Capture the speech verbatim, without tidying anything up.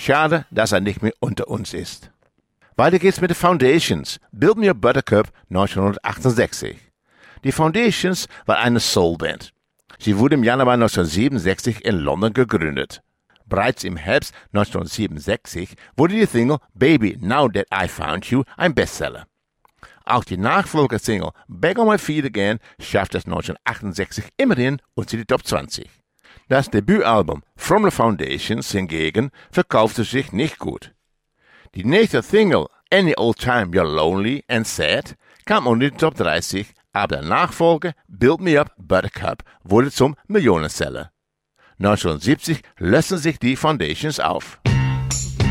Schade, dass er nicht mehr unter uns ist. Weiter geht's mit den Foundations. Build Me a Buttercup neunzehnhundertachtundsechzig. Die Foundations war eine Soulband. Sie wurde im Januar neunzehnhundertsiebenundsechzig in London gegründet. Bereits im Herbst neunzehnhundertsiebenundsechzig wurde die Single Baby, Now That I Found You ein Bestseller. Auch die Nachfolgersingle Back on My Feet Again schaffte es neunzehnhundertachtundsechzig immerhin unter die Top zwanzig. Das Debütalbum From the Foundations hingegen verkaufte sich nicht gut. Die nächste Single Any Old Time You're Lonely and Sad kam unter die Top dreißig, aber der Nachfolger Build Me Up Buttercup wurde zum Millionenseller. neunzehnhundertsiebzig lösten sich die Foundations auf.